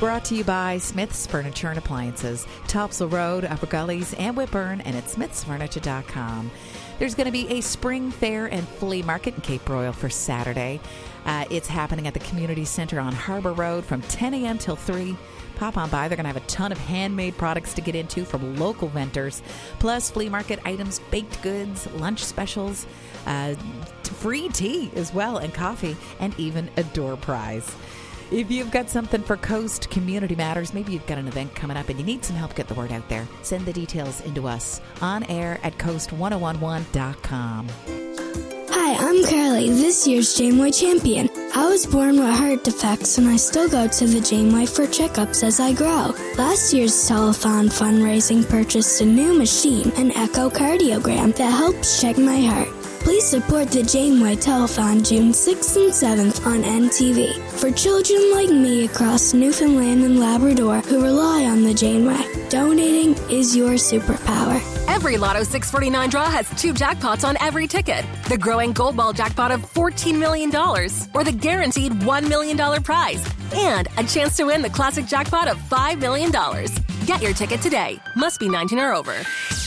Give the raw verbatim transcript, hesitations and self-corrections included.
brought to you by Smith's Furniture and Appliances, Topsail Road, Upper Gullies, and Whitburn, and at smiths furniture dot com. There's going to be a spring fair and flea market in Cape Royal for Saturday. Uh, it's happening at the Community Center on Harbor Road from ten a.m. till three. Pop on by. They're going to have a ton of handmade products to get into from local vendors, plus flea market items, baked goods, lunch specials, uh, free tea as well, and coffee, and even a door prize. If you've got something for Coast Community Matters, maybe you've got an event coming up and you need some help get the word out there, send the details into us on air at coast ten eleven dot com. Hi, I'm Carly, this year's Janeway champion. I was born with heart defects and I still go to the Janeway for checkups as I grow. Last year's telethon fundraising purchased a new machine, an echocardiogram, that helps check my heart. Please support the Janeway Telethon June sixth and seventh on N T V for children like me across Newfoundland and Labrador who rely on the Janeway. Donating is your superpower. Every Lotto six forty-nine draw has two jackpots on every ticket. The growing Gold Ball jackpot of fourteen million dollars or the guaranteed one million dollars prize. And a chance to win the classic jackpot of five million dollars. Get your ticket today. Must be nineteen or over.